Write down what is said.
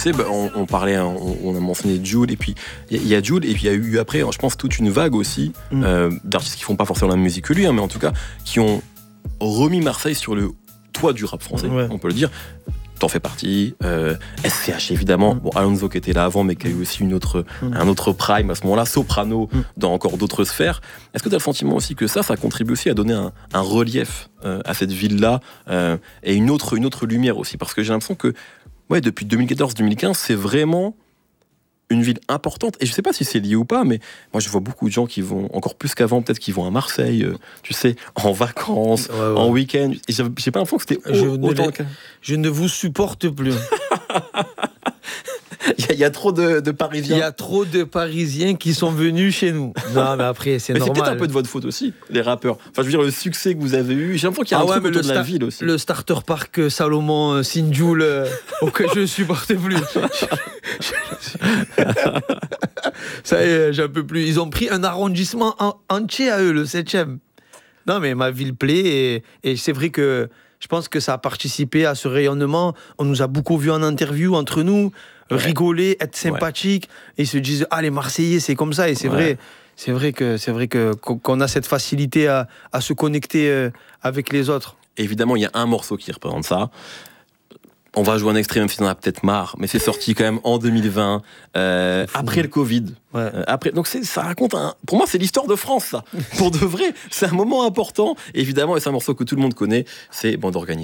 sais, on parlait, on a mentionné Jul, et puis il y a Jul, et puis il y a eu après, je pense, toute une vague aussi d'artistes qui font pas forcément la même musique que lui, mais en tout cas, qui ont remis Marseille sur le toit du rap français, on peut le dire. T'en fais partie, SCH évidemment, bon, Alonso qui était là avant, mais qui a eu aussi un autre prime à ce moment-là, Soprano dans encore d'autres sphères. Est-ce que tu as le sentiment aussi que ça contribue aussi à donner un relief à cette ville-là et une autre lumière aussi? Parce que j'ai l'impression que depuis 2014-2015, c'est vraiment une ville importante, et je sais pas si c'est lié ou pas, mais moi je vois beaucoup de gens qui vont, encore plus qu'avant, peut-être qui vont à Marseille, tu sais, en vacances, en week-end, et j'ai pas l'impression que c'était autant que... Je ne vous supporte plus. Il y a trop de Parisiens. Il y a trop de Parisiens qui sont venus chez nous. Non, mais après, c'est normal. C'est peut-être un peu de votre faute aussi, les rappeurs. Enfin, je veux dire, le succès que vous avez eu, j'ai l'impression qu'il y a un truc autour de la ville aussi. Le starter park Salomon, Sinjoul, auquel je ne supporte plus. Ça y est, j'en peux plus. Ils ont pris un arrondissement entier à eux, le 7e. Non, mais ma ville plaît, et c'est vrai que je pense que ça a participé à ce rayonnement. On nous a beaucoup vus en interview entre nous, rigoler, être sympathique, et ils se disent les Marseillais, c'est comme ça, et c'est vrai. C'est vrai qu'on a cette facilité à se connecter avec les autres. Évidemment, il y a un morceau qui représente ça. On va jouer un extrait, même si on en a peut-être marre, mais c'est sorti quand même en 2020, après le Covid. Donc ça raconte pour moi, c'est l'histoire de France, ça. Pour de vrai, c'est un moment important. Évidemment, et c'est un morceau que tout le monde connaît, c'est Bande Organisée.